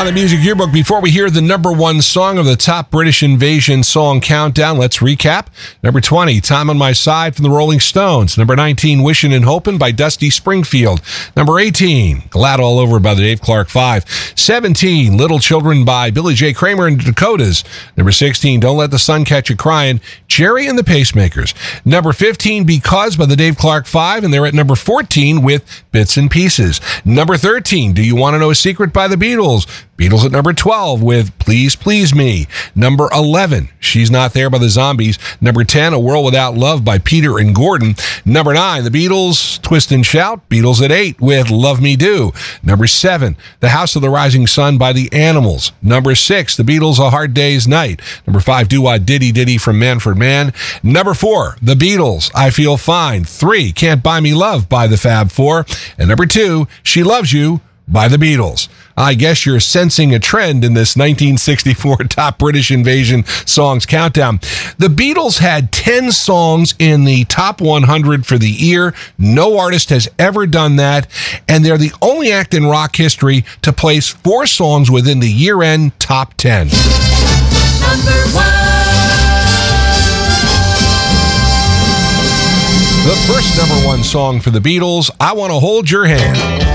On the Music Yearbook, before we hear the number one song of the top British Invasion song countdown, let's recap. Number 20, Time on My Side from the Rolling Stones. Number 19, Wishin' and Hopin' by Dusty Springfield. Number 18, Glad All Over by the Dave Clark 5. 17, Little Children by Billy J. Kramer and the Dakotas. Number 16, Don't Let the Sun Catch You Crying, Jerry and the Pacemakers. Number 15, Because by the Dave Clark 5, and they're at number 14 with Bits and Pieces. Number 13, Do You Want to Know a Secret by the Beatles. Beatles at number 12 with Please Please Me. Number 11, She's Not There by the Zombies. Number 10, A World Without Love by Peter and Gordon. Number 9, The Beatles, Twist and Shout. Beatles at 8 with Love Me Do. Number 7, The House of the Rising Sun by the Animals. Number 6, The Beatles, A Hard Day's Night. Number 5, Do-Wah Diddy Diddy from Manfred Mann. Number 4, The Beatles, I Feel Fine. 3, Can't Buy Me Love by the Fab Four. And number 2, She Loves You by the Beatles. I guess you're sensing a trend in this 1964 top British Invasion songs countdown. The Beatles had 10 songs in the top 100 for the year. No artist has ever done that, and they're the only act in rock history to place 4 songs within the year-end top 10. Number 1. The first number one song for the Beatles, I Want to Hold Your Hand.